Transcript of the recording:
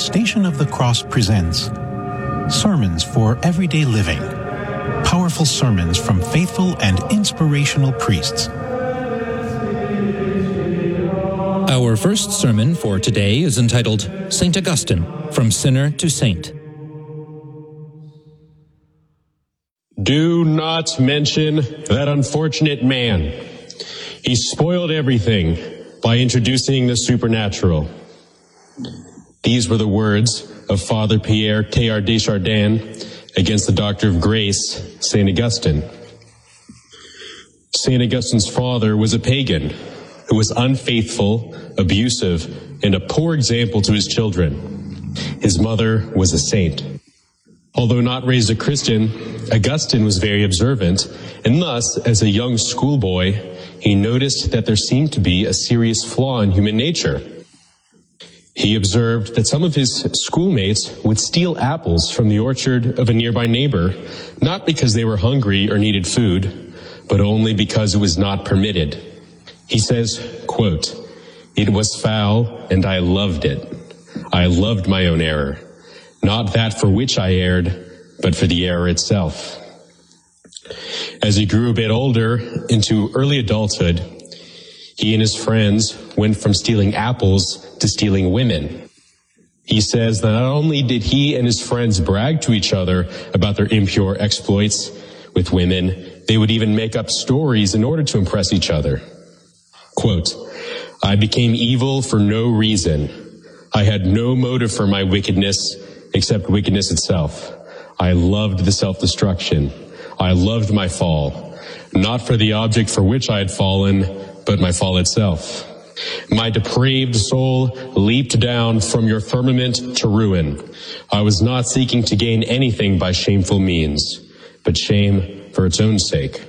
Station of the Cross presents Sermons for Everyday Living. Powerful sermons from faithful and inspirational priests. Our first sermon for today is entitled St. Augustine, From Sinner to Saint. Do not mention that unfortunate man. He spoiled everything by introducing the supernatural. These were the words of Father Pierre Teilhard de Chardin against the Doctor of Grace, St. Augustine. St. Augustine's father was a pagan who was unfaithful, abusive, and a poor example to his children. His mother was a saint. Although not raised a Christian, Augustine was very observant, and thus, as a young schoolboy, he noticed that there seemed to be a serious flaw in human nature. He observed that some of his schoolmates would steal apples from the orchard of a nearby neighbor, not because they were hungry or needed food, but only because it was not permitted. He says, quote, "It was foul, and I loved it. I loved my own error, not that for which I erred, but for the error itself." As he grew a bit older, into early adulthood, he and his friends went from stealing apples to stealing women. He says that not only did he and his friends brag to each other about their impure exploits with women, they would even make up stories in order to impress each other. Quote, "I became evil for no reason. I had no motive for my wickedness except wickedness itself. I loved the self-destruction. I loved my fall, not for the object for which I had fallen, but my fall itself. My depraved soul leaped down from your firmament to ruin. I was not seeking to gain anything by shameful means, but shame for its own sake."